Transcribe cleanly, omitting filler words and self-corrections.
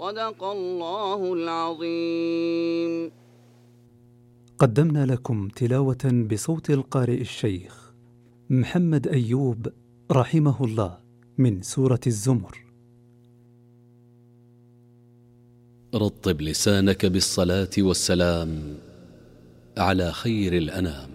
صدق الله العظيم. قدمنا لكم تلاوة بصوت القارئ الشيخ محمد أيوب رحمه الله من سورة الزمر. رطب لسانك بالصلاة والسلام على خير الأنام.